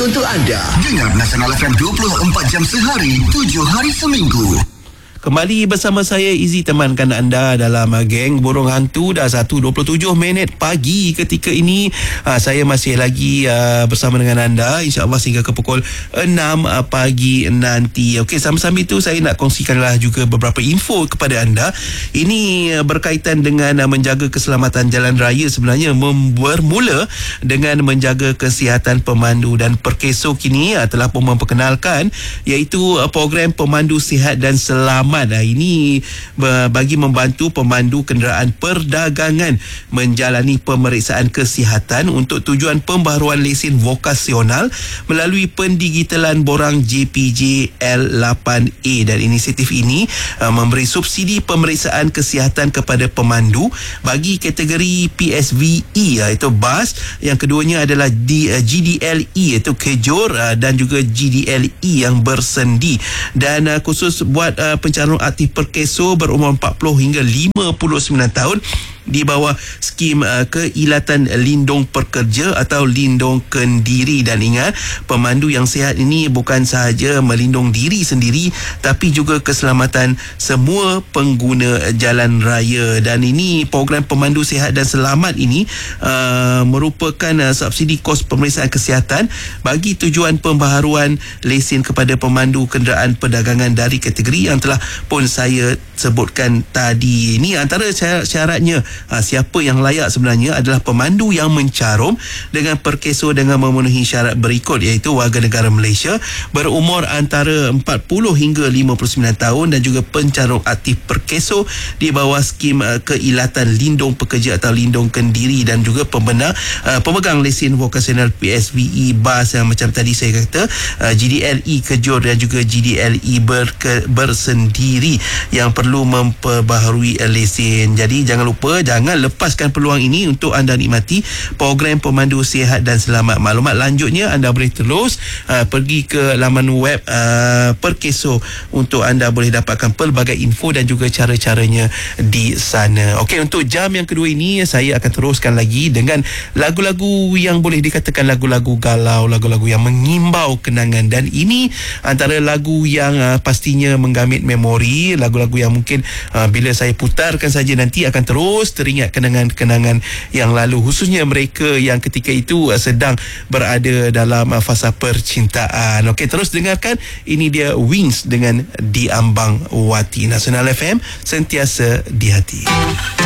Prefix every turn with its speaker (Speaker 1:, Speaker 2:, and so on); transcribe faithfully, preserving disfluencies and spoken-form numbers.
Speaker 1: Untuk anda, dengar Nasional F M dua puluh empat jam sehari, tujuh hari seminggu.
Speaker 2: Kembali bersama saya Izzy, temankan anda dalam uh, geng Burung Hantu. Dah satu dua puluh tujuh minit pagi ketika ini. uh, Saya masih lagi uh, bersama dengan anda, InsyaAllah sehingga ke pukul enam uh, pagi nanti. Okey, sambil-sambil itu saya nak kongsikanlah juga beberapa info kepada anda. Ini uh, berkaitan dengan uh, menjaga keselamatan jalan raya. Sebenarnya mem- bermula dengan menjaga kesihatan pemandu, dan Perkeso kini uh, telah pun memperkenalkan iaitu uh, program pemandu sihat dan selamat. Ini bagi membantu pemandu kenderaan perdagangan menjalani pemeriksaan kesihatan untuk tujuan pembaharuan lesen vokasional melalui pendigitalan borang J P J L lapan A. Dan inisiatif ini uh, memberi subsidi pemeriksaan kesihatan kepada pemandu bagi kategori P S V E iaitu bas, yang keduanya adalah D, uh, G D L E iaitu kejor, uh, dan juga G D L E yang bersendi. Dan uh, khusus buat uh, pencalonan aktif Perkeso berumur empat puluh hingga lima puluh sembilan tahun di bawah skim uh, keilatan lindung pekerja atau lindung kendiri. Dan ingat, pemandu yang sihat ini bukan sahaja melindung diri sendiri tapi juga keselamatan semua pengguna jalan raya. Dan ini program pemandu sihat dan selamat ini uh, merupakan uh, subsidi kos pemeriksaan kesihatan bagi tujuan pembaharuan lesen kepada pemandu kenderaan perdagangan dari kategori yang telah pun saya sebutkan tadi. Ini antara syaratnya. Ha, siapa yang layak sebenarnya adalah pemandu yang mencarum dengan Perkeso dengan memenuhi syarat berikut, iaitu warga negara Malaysia berumur antara empat puluh hingga lima puluh sembilan tahun dan juga pencarum aktif Perkeso di bawah skim uh, keilatan lindung pekerja atau lindung kendiri, dan juga pembenar uh, pemegang lesen vokasional P S V E bas yang macam tadi saya kata, uh, G D L E kejor dan juga G D L E berke, bersendiri yang perlu memperbaharui uh, lesen. Jadi jangan lupa, jangan lepaskan peluang ini untuk anda nikmati program pemandu sihat dan selamat. Maklumat lanjutnya anda boleh terus uh, pergi ke laman web uh, Perkeso untuk anda boleh dapatkan pelbagai info dan juga cara-caranya di sana. Okey, untuk jam yang kedua ini saya akan teruskan lagi dengan lagu-lagu yang boleh dikatakan lagu-lagu galau, lagu-lagu yang mengimbau kenangan. Dan ini antara lagu yang uh, pastinya menggamit memori, lagu-lagu yang mungkin uh, bila saya putarkan saja nanti akan terus teringat kenangan-kenangan yang lalu, khususnya mereka yang ketika itu uh, sedang berada dalam uh, fasa percintaan. Okey, terus dengarkan, ini dia Wings dengan Di Ambang Wati. Nasional F M, sentiasa di hati.